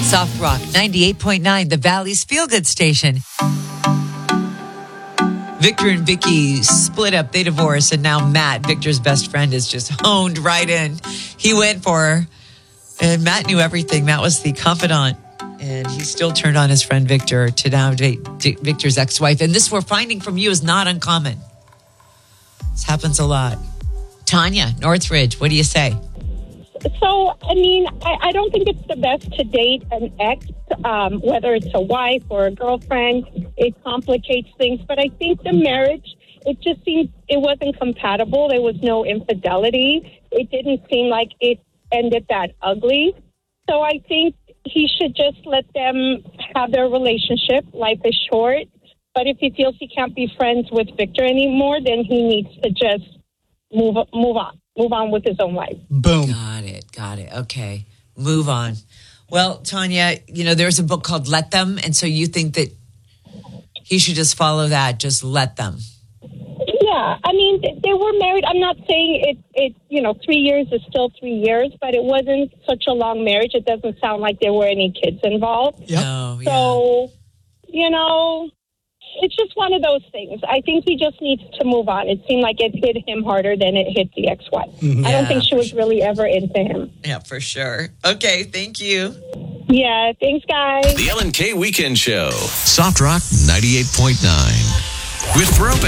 Soft Rock 98.9, the Valley's feel-good station. Victor and Vicky split up. They divorced. And now Matt, Victor's best friend, is just honed right in. He went for her. And Matt knew everything. Matt was the confidant. And he still turned on his friend Victor to now date Victor's ex-wife. And this we're finding from you is not uncommon. This happens a lot. Tanya, Northridge, what do you say? So, I mean, I don't think it's the best to date an ex, whether it's a wife or a girlfriend. It complicates things. But I think the marriage, it just seemed it wasn't compatible. There was no infidelity. It didn't seem like it ended that ugly. So I think he should just let them have their relationship. Life is short. But if he feels he can't be friends with Victor anymore, then he needs to just move on with his own life. Boom. Got it. Okay. Move on. Well, Tanya, there's a book called Let Them. And so you think that he should just follow that, just let them. Yeah. I mean, they were married. I'm not saying it 3 years is still 3 years, but it wasn't such a long marriage. It doesn't sound like there were any kids involved. Yep. No, So, it's just one of those things. I think he just needs to move on. It seemed like it hit him harder than it hit the ex-wife. Mm-hmm. I don't think she was really ever into him. Yeah, for sure. Okay, thank you. Yeah, thanks, guys. The Ellen K Weekend Show. Soft Rock 98.9. With Propane.